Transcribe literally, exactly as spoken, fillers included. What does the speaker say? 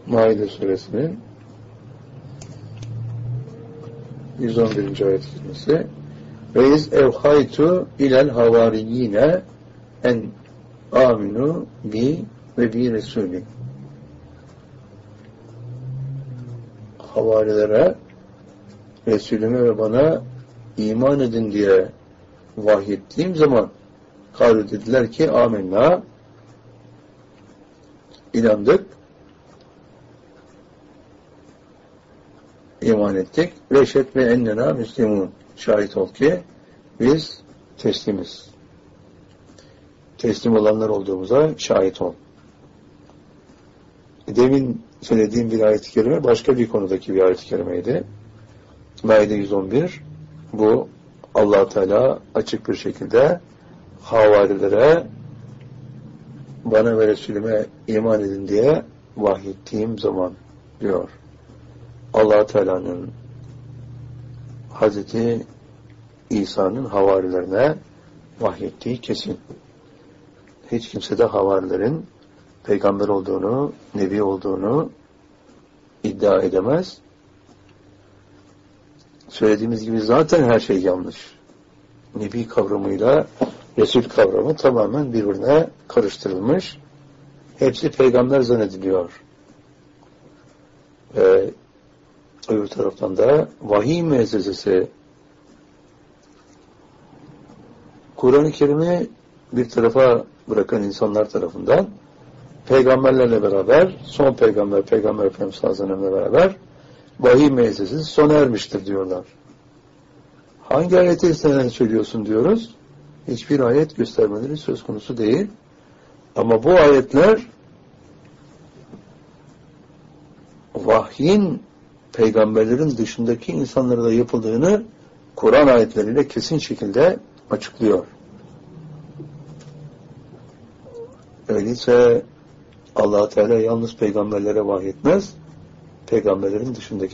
Maide suresinin yüz on birinci ayet kelimesi ve iz evhaytu ilel havariyine en aminu bi ve bi resulü. Havarilere Resulüme ve bana iman edin diye vahyettiğim zaman kâlu dediler ki amenna, inandık, iman ettik ve şet ve ennena müslimun, şahit ol ki biz teslimiz. Teslim olanlar olduğumuza şahit ol. Demin söylediğim bir ayet-i kerime başka bir konudaki bir ayet-i kerimeydi. Maide yüz on bir. Bu Allah Teala açık bir şekilde havarilere bana ve Resulüme iman edin diye vahyettiğim zaman diyor. Allah Teala'nın Hazreti İsa'nın havarilerine vahyettiği kesin. Hiç kimse de havarilerin peygamber olduğunu, nebi olduğunu iddia edemez. Söylediğimiz gibi zaten her şey yanlış. Nebi kavramıyla Resul kavramı tamamen birbirine karıştırılmış. Hepsi peygamber zannediliyor. Ve öbür taraftan da vahiy müessesesi Kur'an-ı Kerim'i bir tarafa bırakan insanlar tarafından peygamberlerle beraber, son peygamber, Peygamber Efendimiz sallallahu aleyhi ve sellem'le beraber vahiy müessesesi sona ermiştir diyorlar. Hangi ayete istinaden söylüyorsun diyoruz. Hiçbir ayet göstermeleri söz konusu değil. Ama bu ayetler vahyin peygamberlerin dışındaki insanlara da yapıldığını Kur'an ayetleriyle kesin şekilde açıklıyor. Öyleyse Allah Teala yalnız peygamberlere vahyetmez, peygamberlerin dışındaki